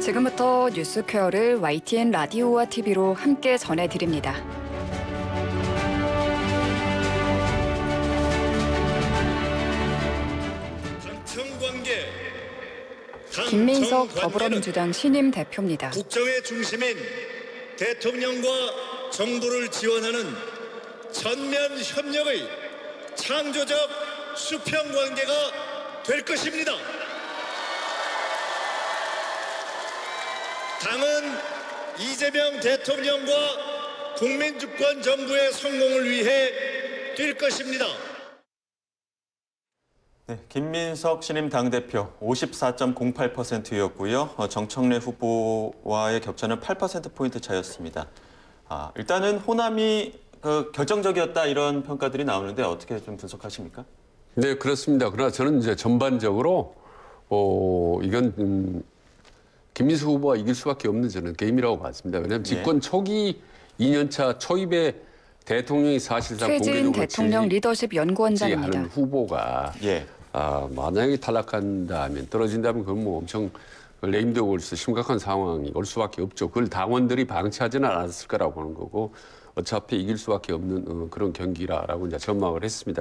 지금부터 뉴스퀘어를 YTN 라디오와 TV로 함께 전해드립니다. 김민석 더불어민주당 신임 대표입니다. 국정의 중심인 대통령과 정부를 지원하는 전면 협력의 창조적 수평 관계가 될 것입니다. 당은 이재명 대통령과 국민주권 정부의 성공을 위해 뛸 것입니다. 네, 김민석 신임 당대표 54.08%였고요. 정청래 후보와의 격차는 8%포인트 차였습니다. 일단은 호남이 결정적이었다 이런 평가들이 나오는데 어떻게 좀 분석하십니까? 네, 그렇습니다. 그러나 저는 이제 전반적으로 이건 김민석 후보가 이길 수밖에 없는 저는 게임이라고 봤습니다. 왜냐하면 집권 초기 2년차 초입에 대통령이 사실상 최재인 대통령 리더십 연구원장입니다. 하는 후보가 만약에 탈락한다면 떨어진다면 그건 뭐 엄청 레임덕 올 수 심각한 상황이 올 수밖에 없죠. 그걸 당원들이 방치하지는 않았을 거라고 보는 거고 어차피 이길 수밖에 없는 그런 경기라고 이제 전망을 했습니다.